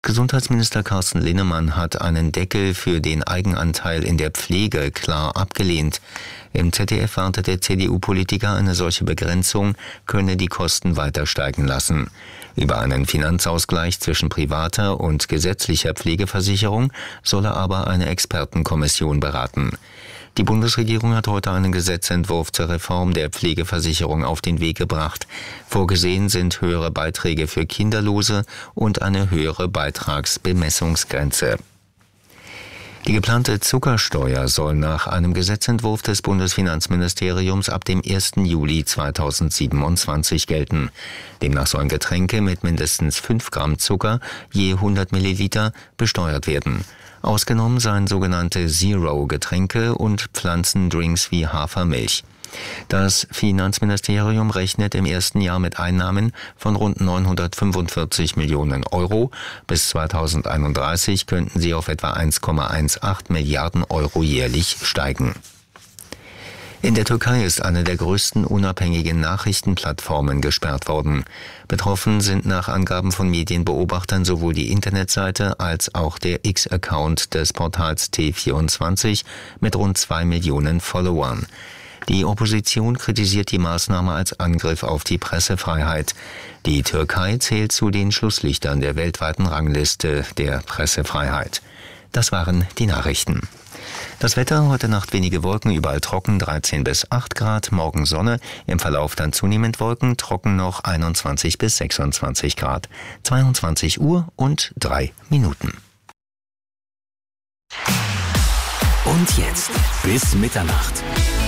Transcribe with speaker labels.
Speaker 1: Gesundheitsminister Carsten Linnemann hat einen Deckel für den Eigenanteil in der Pflege klar abgelehnt. Im ZDF warnte der CDU-Politiker, eine solche Begrenzung könne die Kosten weiter steigen lassen. Über einen Finanzausgleich zwischen privater und gesetzlicher Pflegeversicherung solle aber eine Expertenkommission beraten. Die Bundesregierung hat heute einen Gesetzentwurf zur Reform der Pflegeversicherung auf den Weg gebracht. Vorgesehen sind höhere Beiträge für Kinderlose und eine höhere Beitragsbemessungsgrenze. Die geplante Zuckersteuer soll nach einem Gesetzentwurf des Bundesfinanzministeriums ab dem 1. Juli 2027 gelten. Demnach sollen Getränke mit mindestens 5 Gramm Zucker je 100 Milliliter besteuert werden. Ausgenommen seien sogenannte Zero-Getränke und Pflanzendrinks wie Hafermilch. Das Finanzministerium rechnet im ersten Jahr mit Einnahmen von rund 945 Millionen Euro. Bis 2031 könnten sie auf etwa 1,18 Milliarden Euro jährlich steigen. In der Türkei ist eine der größten unabhängigen Nachrichtenplattformen gesperrt worden. Betroffen sind nach Angaben von Medienbeobachtern sowohl die Internetseite als auch der X-Account des Portals T24 mit rund 2 Millionen Followern. Die Opposition kritisiert die Maßnahme als Angriff auf die Pressefreiheit. Die Türkei zählt zu den Schlusslichtern der weltweiten Rangliste der Pressefreiheit. Das waren die Nachrichten. Das Wetter, heute Nacht wenige Wolken, überall trocken, 13 bis 8 Grad, morgen Sonne, im Verlauf dann zunehmend Wolken, trocken noch 21 bis 26 Grad, 22 Uhr und 3 Minuten.
Speaker 2: Und jetzt bis Mitternacht.